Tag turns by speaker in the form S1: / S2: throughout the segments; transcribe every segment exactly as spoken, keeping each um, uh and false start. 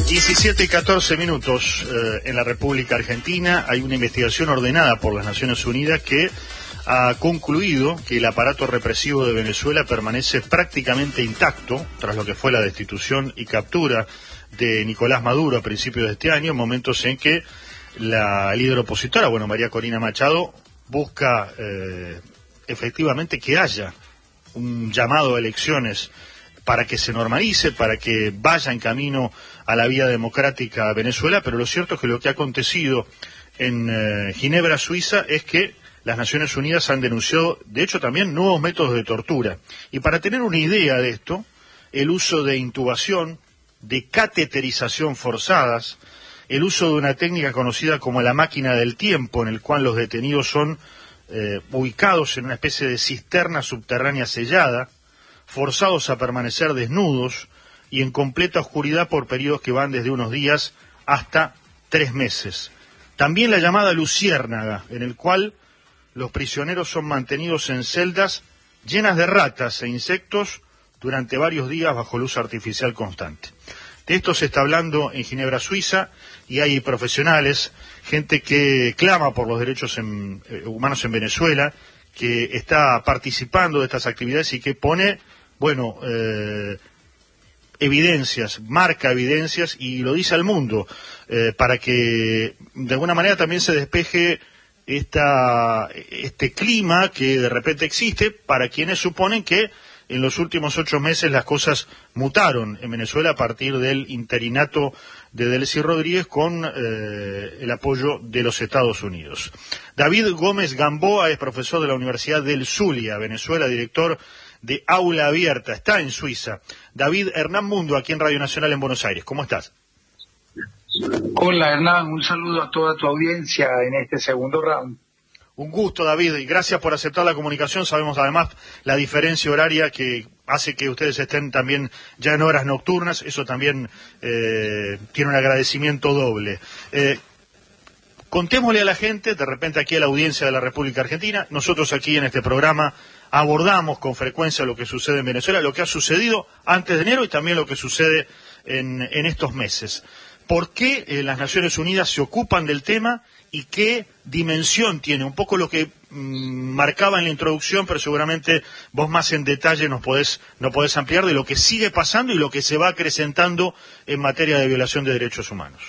S1: diecisiete y catorce minutos eh, en la República Argentina. Hay una investigación ordenada por las Naciones Unidas que ha concluido que el aparato represivo de Venezuela permanece prácticamente intacto tras lo que fue la destitución y captura de Nicolás Maduro a principios de este año, momentos en que la líder opositora, bueno, María Corina Machado, busca eh, efectivamente que haya un llamado a elecciones para que se normalice, para que vaya en camino a la vía democrática Venezuela, pero lo cierto es que lo que ha acontecido en eh, Ginebra, Suiza, es que las Naciones Unidas han denunciado, de hecho, también nuevos métodos de tortura. Y para tener una idea de esto, el uso de intubación, de cateterización forzadas, el uso de una técnica conocida como la máquina del tiempo, en el cual los detenidos son eh, ubicados en una especie de cisterna subterránea sellada, forzados a permanecer desnudos y en completa oscuridad por periodos que van desde unos días hasta tres meses. También la llamada luciérnaga, en el cual los prisioneros son mantenidos en celdas llenas de ratas e insectos durante varios días bajo luz artificial constante. De esto se está hablando en Ginebra, Suiza, y hay profesionales, gente que clama por los derechos en, eh, humanos en Venezuela, que está participando de estas actividades y que pone, bueno, eh, evidencias, marca evidencias y lo dice al mundo, eh, para que de alguna manera también se despeje esta, este clima que de repente existe para quienes suponen que en los últimos ocho meses las cosas mutaron en Venezuela a partir del interinato de Delcy Rodríguez con eh, el apoyo de los Estados Unidos. David Gómez Gamboa es profesor de la Universidad del Zulia, Venezuela, director de Aula Abierta, está en Suiza. David, Hernán Mundo, aquí en Radio Nacional en Buenos Aires. ¿Cómo estás?
S2: Hola Hernán, un saludo a toda tu audiencia en este segundo round.
S1: Un gusto, David, y gracias por aceptar la comunicación. Sabemos además la diferencia horaria que hace que ustedes estén también ya en horas nocturnas. Eso también eh, tiene un agradecimiento doble. Eh, contémosle a la gente, de repente aquí a la audiencia de la República Argentina, nosotros aquí en este programa abordamos con frecuencia lo que sucede en Venezuela, lo que ha sucedido antes de enero y también lo que sucede en, en estos meses. ¿Por qué eh, las Naciones Unidas se ocupan del tema y qué dimensión tiene? Un poco lo que mmm, marcaba en la introducción, pero seguramente vos más en detalle nos podés, nos podés ampliar de lo que sigue pasando y lo que se va acrecentando en materia de violación de derechos humanos.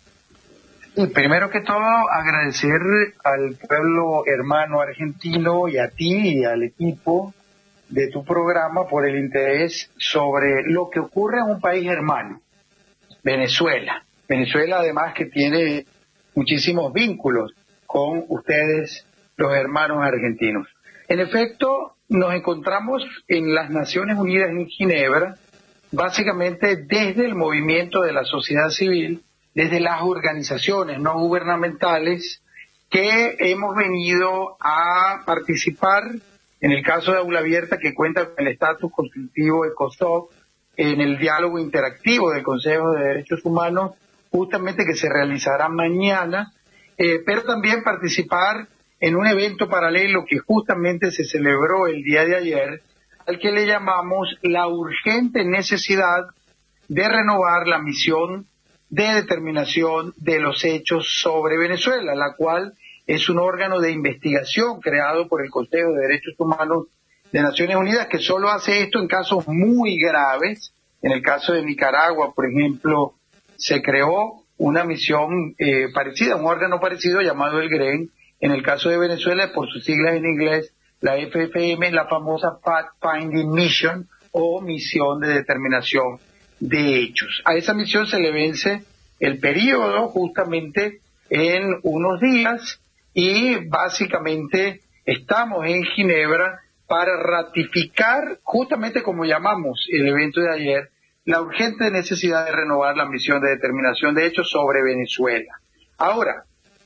S2: Y primero que todo, agradecer al pueblo hermano argentino y a ti y al equipo de tu programa por el interés sobre lo que ocurre en un país hermano, Venezuela. Venezuela, además, que tiene muchísimos vínculos con ustedes, los hermanos argentinos. En efecto, nos encontramos en las Naciones Unidas en Ginebra, básicamente desde el movimiento de la sociedad civil, desde las organizaciones no gubernamentales que hemos venido a participar, en el caso de Aula Abierta, que cuenta con el estatus constitutivo de COSOC, en el diálogo interactivo del Consejo de Derechos Humanos, justamente que se realizará mañana, eh, pero también participar en un evento paralelo que justamente se celebró el día de ayer, al que le llamamos la urgente necesidad de renovar la misión de determinación de los hechos sobre Venezuela, la cual es un órgano de investigación creado por el Consejo de Derechos Humanos de Naciones Unidas, que solo hace esto en casos muy graves. En el caso de Nicaragua, por ejemplo, se creó una misión eh, parecida, un órgano parecido llamado el GREN. En el caso de Venezuela, por sus siglas en inglés, la F F M, la famosa Fact Finding Mission o Misión de Determinación de Hechos. A esa misión se le vence el periodo justamente en unos días y básicamente estamos en Ginebra para ratificar, justamente como llamamos el evento de ayer, la urgente necesidad de renovar la misión de determinación de hechos sobre Venezuela. Ahora,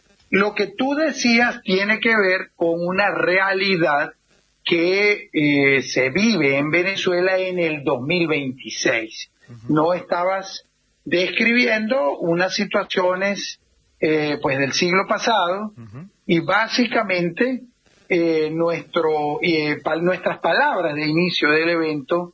S2: lo que tú decías tiene que ver con una realidad que eh, se vive en Venezuela en el dos mil veintiséis. Uh-huh. No estabas describiendo unas situaciones eh, pues del siglo pasado, uh-huh. y básicamente eh, nuestro, eh, pa- nuestras palabras de inicio del evento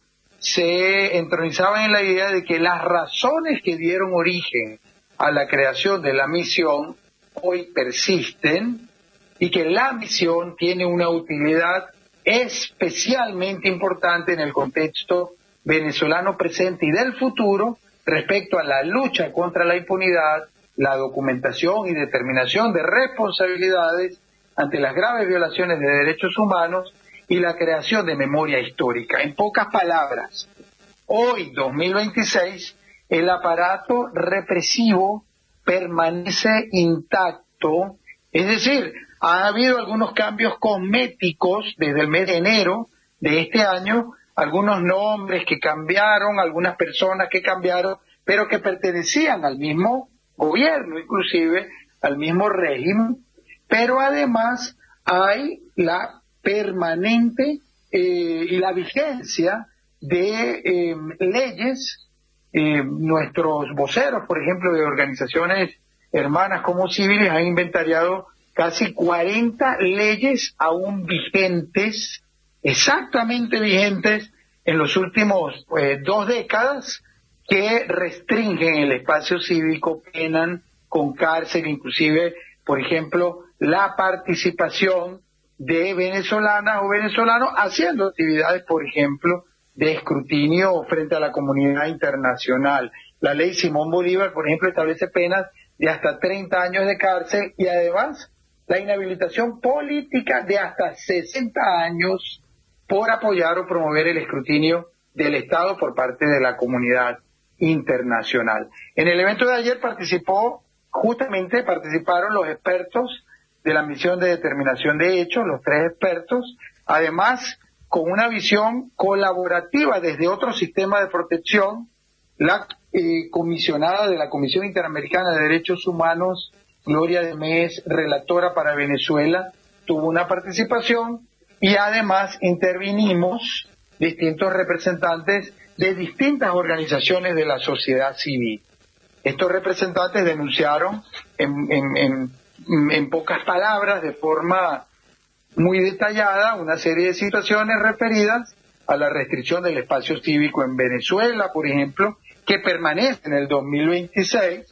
S2: se entronizaban en la idea de que las razones que dieron origen a la creación de la misión hoy persisten y que la misión tiene una utilidad especialmente importante en el contexto venezolano presente y del futuro respecto a la lucha contra la impunidad, la documentación y determinación de responsabilidades ante las graves violaciones de derechos humanos y la creación de memoria histórica. En pocas palabras, hoy, dos mil veintiséis, el aparato represivo permanece intacto, es decir, ha habido algunos cambios cosméticos desde el mes de enero de este año, algunos nombres que cambiaron, algunas personas que cambiaron, pero que pertenecían al mismo gobierno, inclusive al mismo régimen, pero además hay la permanente eh, y la vigencia de eh, leyes, eh, nuestros voceros, por ejemplo, de organizaciones hermanas como civiles han inventariado casi cuarenta leyes aún vigentes, exactamente vigentes en los últimos eh, dos décadas, que restringen el espacio cívico, penan con cárcel, inclusive, por ejemplo, la participación de venezolanas o venezolanos haciendo actividades, por ejemplo, de escrutinio frente a la comunidad internacional. La ley Simón Bolívar, por ejemplo, establece penas de hasta treinta años de cárcel y además la inhabilitación política de hasta sesenta años por apoyar o promover el escrutinio del Estado por parte de la comunidad internacional. En el evento de ayer participó, justamente participaron los expertos de la misión de determinación de hechos, los tres expertos, además con una visión colaborativa desde otro sistema de protección, la eh, comisionada de la Comisión Interamericana de Derechos Humanos, Gloria de Mes, relatora para Venezuela, tuvo una participación y además intervinimos distintos representantes de distintas organizaciones de la sociedad civil. Estos representantes denunciaron en, en, en, en pocas palabras, de forma muy detallada, una serie de situaciones referidas a la restricción del espacio cívico en Venezuela, por ejemplo, que permanece en el dos mil veintiséis,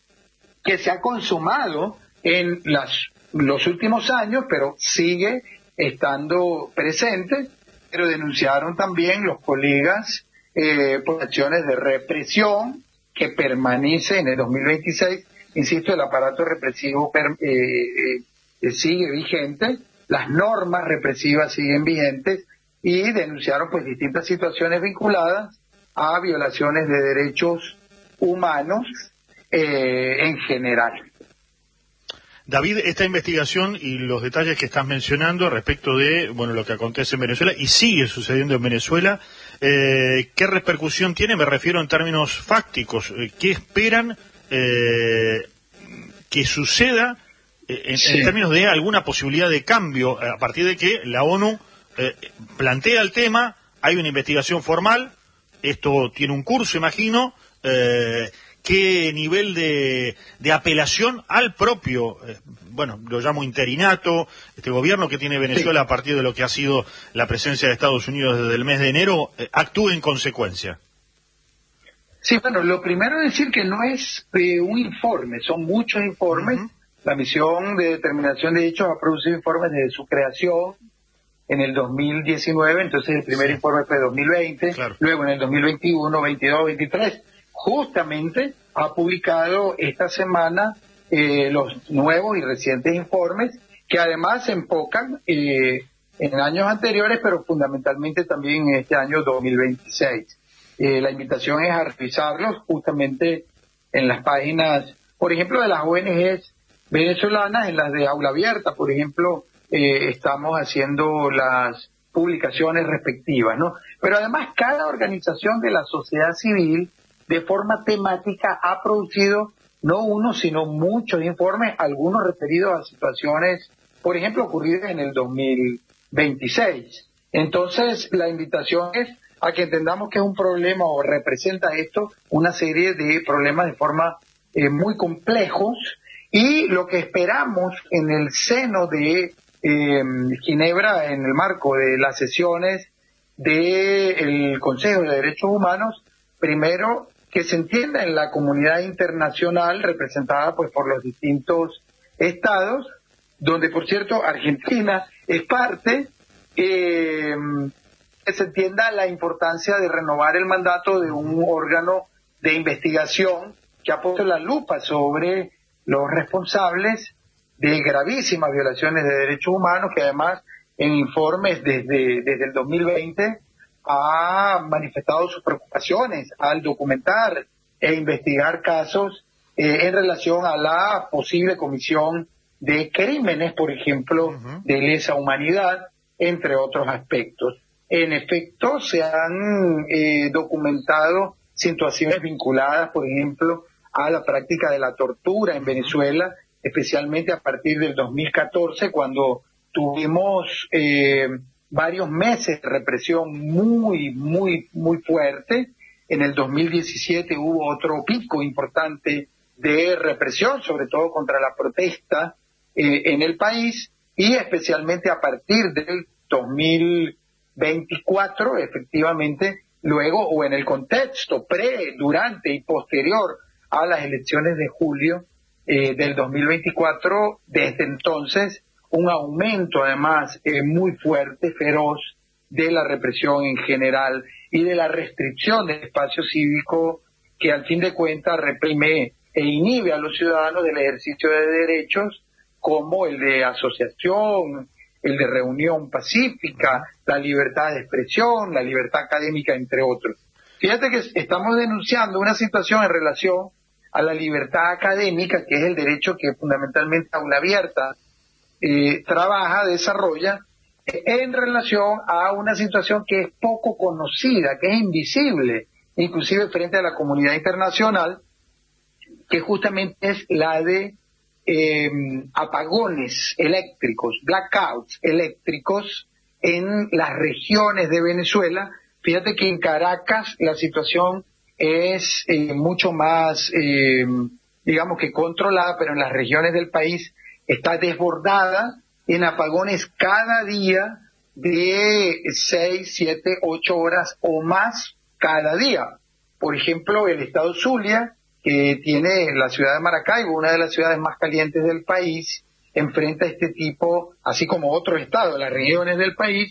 S2: que se ha consumado en las, los últimos años, pero sigue estando presente, pero denunciaron también los colegas eh, por acciones de represión que permanece en el dos mil veintiséis, insisto, el aparato represivo per, eh, eh, sigue vigente, las normas represivas siguen vigentes y denunciaron pues distintas situaciones vinculadas a violaciones de derechos humanos eh, en general.
S1: David, esta investigación y los detalles que estás mencionando respecto de bueno lo que acontece en Venezuela y sigue sucediendo en Venezuela, eh, ¿qué repercusión tiene? Me refiero en términos fácticos. ¿Qué esperan eh, que suceda eh, en, sí. en términos de alguna posibilidad de cambio a partir de que la ONU eh, plantea el tema, hay una investigación formal, esto tiene un curso, imagino, eh, ¿qué nivel de, de apelación al propio, eh, bueno, lo llamo interinato, este gobierno que tiene Venezuela sí. a partir de lo que ha sido la presencia de Estados Unidos desde el mes de enero, eh, actúe en consecuencia?
S2: Sí, bueno, lo primero es decir que no es eh, un informe, son muchos informes. Uh-huh. La misión de determinación de hechos ha producido informes desde su creación en el dos mil diecinueve, entonces el primer sí. informe fue dos mil veinte, claro. luego en el dos mil veintiuno, veintidós, veintitrés. Justamente ha publicado esta semana eh, los nuevos y recientes informes que además se enfocan eh, en años anteriores, pero fundamentalmente también en este año dos mil veintiséis. Eh, la invitación es a revisarlos justamente en las páginas, por ejemplo, de las O N Ges venezolanas, en las de Aula Abierta, por ejemplo, eh, estamos haciendo las publicaciones respectivas, ¿no? Pero además cada organización de la sociedad civil de forma temática ha producido no uno, sino muchos informes, algunos referidos a situaciones, por ejemplo, ocurridas en el dos mil veintiséis. Entonces, la invitación es a que entendamos que es un problema o representa esto una serie de problemas de forma eh, muy complejos y lo que esperamos en el seno de eh, Ginebra, en el marco de las sesiones del Consejo de Derechos Humanos, primero que se entienda en la comunidad internacional representada pues por los distintos estados, donde por cierto Argentina es parte, eh, que se entienda la importancia de renovar el mandato de un órgano de investigación que ha puesto la lupa sobre los responsables de gravísimas violaciones de derechos humanos, que además en informes desde, desde el dos mil veinte ha manifestado sus preocupaciones al documentar e investigar casos eh, en relación a la posible comisión de crímenes, por ejemplo, uh-huh. de lesa humanidad, entre otros aspectos. En efecto, se han eh, documentado situaciones vinculadas, por ejemplo, a la práctica de la tortura en Venezuela, especialmente a partir del dos mil catorce, cuando tuvimos eh, varios meses de represión muy, muy, muy fuerte. En el dos mil diecisiete hubo otro pico importante de represión, sobre todo contra la protesta eh, en el país, y especialmente a partir del dos mil veinticuatro, efectivamente, luego o en el contexto pre, durante y posterior a las elecciones de julio eh, del dos mil veinticuatro, desde entonces un aumento además eh, muy fuerte, feroz, de la represión en general y de la restricción del espacio cívico que al fin de cuentas reprime e inhibe a los ciudadanos del ejercicio de derechos como el de asociación, el de reunión pacífica, la libertad de expresión, la libertad académica, entre otros. Fíjate que estamos denunciando una situación en relación a la libertad académica, que es el derecho que fundamentalmente Aula Abierta eh, trabaja, desarrolla, en relación a una situación que es poco conocida, que es invisible, inclusive frente a la comunidad internacional, que justamente es la de eh, apagones eléctricos, blackouts eléctricos en las regiones de Venezuela. Fíjate que en Caracas la situación es eh, mucho más, eh, digamos que controlada, pero en las regiones del país está desbordada en apagones cada día de seis, siete, ocho horas o más cada día. Por ejemplo, el estado Zulia, que tiene la ciudad de Maracaibo, una de las ciudades más calientes del país, enfrenta este tipo, así como otros estados, las regiones del país,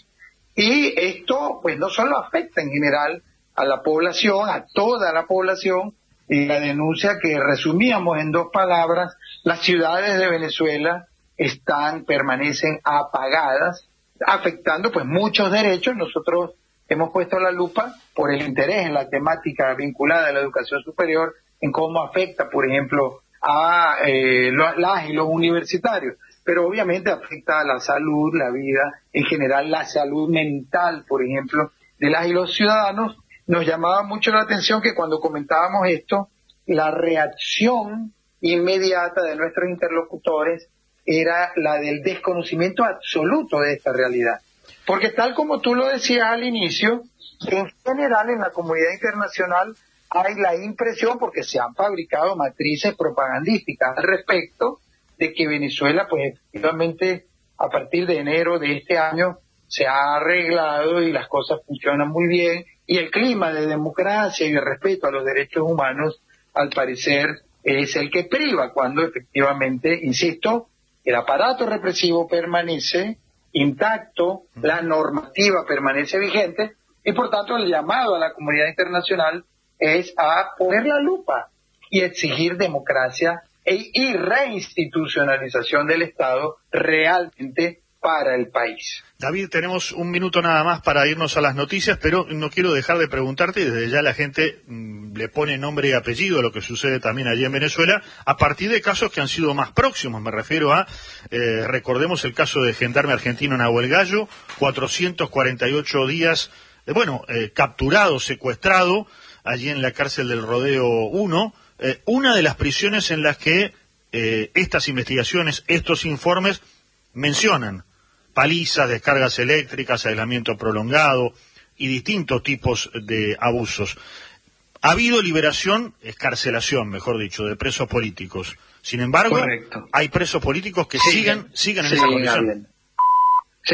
S2: y esto pues no solo afecta en general a la población, a toda la población, y la denuncia que resumíamos en dos palabras: las ciudades de Venezuela están, permanecen apagadas, afectando pues muchos derechos. Nosotros hemos puesto la lupa por el interés en la temática vinculada a la educación superior, en cómo afecta, por ejemplo, a eh, las y los universitarios, pero obviamente afecta a la salud, la vida, en general la salud mental, por ejemplo, de las y los ciudadanos. Nos llamaba mucho la atención que cuando comentábamos esto, la reacción inmediata de nuestros interlocutores era la del desconocimiento absoluto de esta realidad. Porque tal como tú lo decías al inicio, en general en la comunidad internacional hay la impresión, porque se han fabricado matrices propagandísticas al respecto, de que Venezuela, pues efectivamente, a partir de enero de este año, se ha arreglado y las cosas funcionan muy bien, y el clima de democracia y de respeto a los derechos humanos, al parecer, es el que priva, cuando efectivamente, insisto, el aparato represivo permanece intacto, la normativa permanece vigente, y por tanto el llamado a la comunidad internacional es a poner la lupa y exigir democracia e, y reinstitucionalización del Estado realmente para el país.
S1: David, tenemos un minuto nada más para irnos a las noticias, pero no quiero dejar de preguntarte, y desde ya la gente mmm, le pone nombre y apellido a lo que sucede también allí en Venezuela, a partir de casos que han sido más próximos. Me refiero a, eh, recordemos el caso de gendarme argentino Nahuel Gallo, cuatrocientos cuarenta y ocho días, eh, bueno, eh, capturado, secuestrado, allí en la cárcel del Rodeo uno, eh, una de las prisiones en las que eh, estas investigaciones, estos informes mencionan palizas, descargas eléctricas, aislamiento prolongado y distintos tipos de abusos. Ha habido liberación, escarcelación, mejor dicho, de presos políticos. Sin embargo,
S2: correcto,
S1: hay presos políticos que sí, siguen, siguen en
S2: sí,
S1: esa condición.
S2: Bien. Sí,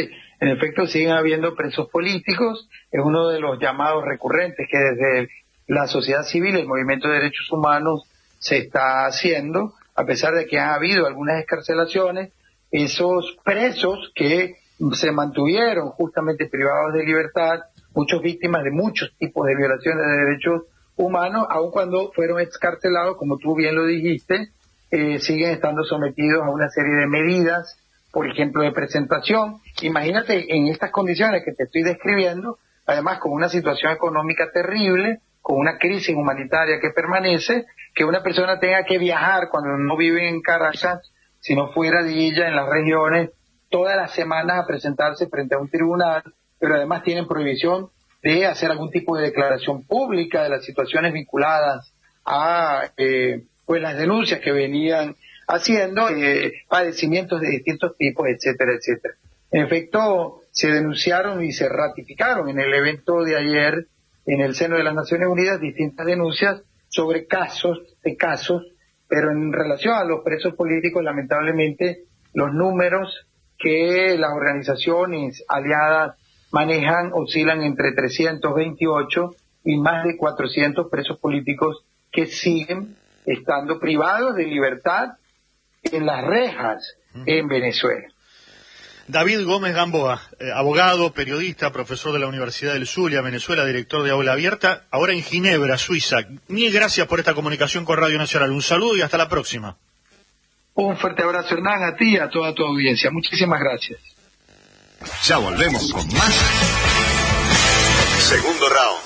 S2: En efecto, siguen habiendo presos políticos, es uno de los llamados recurrentes que desde la sociedad civil, el movimiento de derechos humanos, se está haciendo, a pesar de que ha habido algunas excarcelaciones. Esos presos que se mantuvieron justamente privados de libertad, muchas víctimas de muchos tipos de violaciones de derechos humanos, aun cuando fueron excarcelados, como tú bien lo dijiste, eh, siguen estando sometidos a una serie de medidas, por ejemplo, de presentación. Imagínate en estas condiciones que te estoy describiendo, además con una situación económica terrible, con una crisis humanitaria que permanece, que una persona tenga que viajar cuando no vive en Caracas, sino fuera de ella, en las regiones, todas las semanas a presentarse frente a un tribunal, pero además tienen prohibición de hacer algún tipo de declaración pública de las situaciones vinculadas a eh, pues las denuncias que venían haciendo, eh, padecimientos de distintos tipos, etcétera, etcétera. En efecto, se denunciaron y se ratificaron en el evento de ayer en el seno de las Naciones Unidas distintas denuncias sobre casos de casos, pero en relación a los presos políticos, lamentablemente, los números que las organizaciones aliadas manejan oscilan entre trescientos veintiocho y más de cuatrocientos presos políticos que siguen estando privados de libertad en las rejas en Venezuela.
S1: David Gómez Gamboa, eh, abogado, periodista, profesor de la Universidad del Zulia, Venezuela, director de Aula Abierta, ahora en Ginebra, Suiza. Mil gracias por esta comunicación con Radio Nacional. Un saludo y hasta la próxima.
S2: Un fuerte abrazo, Hernán, a ti y a toda tu audiencia. Muchísimas gracias.
S3: Ya volvemos con más. Segundo round.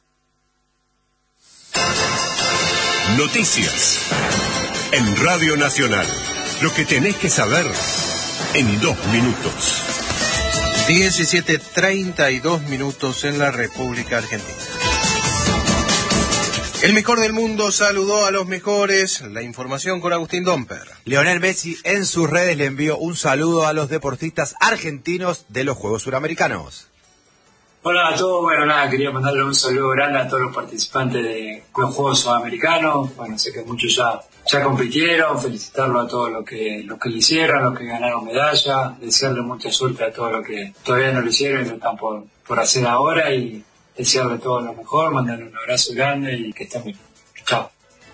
S3: Noticias en Radio Nacional. Lo que tenés que saber en dos minutos.
S4: diecisiete treinta y dos minutos en la República Argentina. El mejor del mundo saludó a los mejores. La información con Agustín Domper.
S5: Lionel Messi en sus redes le envió un saludo a los deportistas argentinos de los Juegos Suramericanos.
S6: Hola a todos, bueno nada, quería mandarle un saludo grande a todos los participantes de los Juegos Sudamericanos. Bueno, sé que muchos ya, ya compitieron, felicitarlos a todos los que, los que lo hicieron, los que ganaron medalla, desearle mucha suerte a todos los que todavía no lo hicieron y lo están por, por hacer ahora, y desearle todo lo mejor, mandarle un abrazo grande y que estén bien. Chao.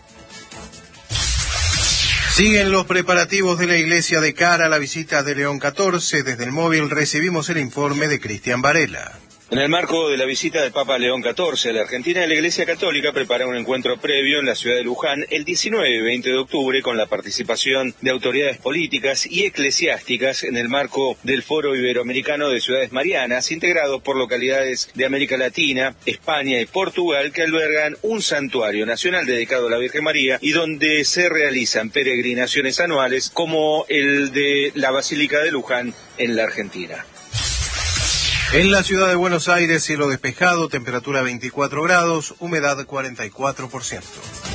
S4: Siguen los preparativos de la iglesia de cara a la visita de León catorce. Desde el móvil recibimos el informe de Cristian Varela.
S7: En el marco de la visita del Papa León catorce a la Argentina, la Iglesia Católica prepara un encuentro previo en la ciudad de Luján el diecinueve y veinte de octubre con la participación de autoridades políticas y eclesiásticas en el marco del Foro Iberoamericano de Ciudades Marianas, integrado por localidades de América Latina, España y Portugal, que albergan un santuario nacional dedicado a la Virgen María y donde se realizan peregrinaciones anuales como el de la Basílica de Luján en la Argentina.
S4: En la ciudad de Buenos Aires, cielo despejado, temperatura veinticuatro grados, humedad cuarenta y cuatro por ciento.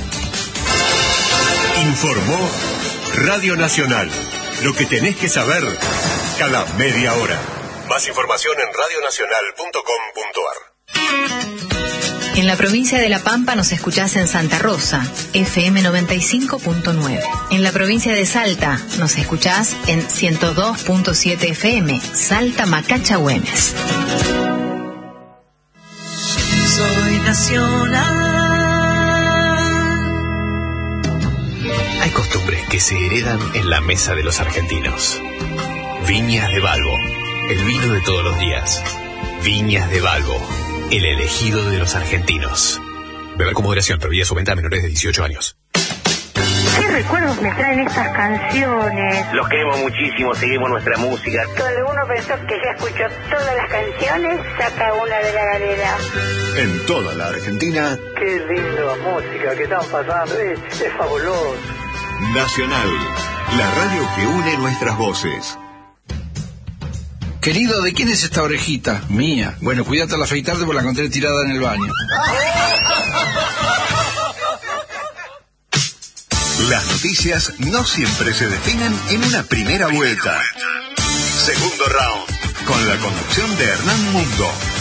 S3: Informó Radio Nacional. Lo que tenés que saber cada media hora. Más información en radio nacional punto com punto ar.
S8: En la provincia de La Pampa nos escuchás en Santa Rosa, F M noventa y cinco punto nueve. En la provincia de Salta nos escuchás en ciento dos punto siete F M, Salta Macachagüemes.
S9: Soy nacional.
S10: Hay costumbres que se heredan en la mesa de los argentinos. Viñas de Balbo, el vino de todos los días. Viñas de Balbo, el elegido de los argentinos. Beber con moderación, prohibida su venta a menores de dieciocho años.
S11: ¿Qué recuerdos me traen estas canciones?
S12: Los queremos muchísimo, seguimos nuestra música.
S11: Cuando uno pensó que ya escuchó todas las canciones, saca una de la galera.
S3: En toda la Argentina.
S13: Qué linda música que están pasando, es, es fabuloso.
S3: Nacional, la radio que une nuestras voces.
S14: Querido, ¿de quién es esta orejita? Mía. Bueno, cuídate al afeitarte porque la encontré tirada en el baño.
S3: Las noticias no siempre se definen en una primera vuelta. Segundo round, con la conducción de Hernán Mundo.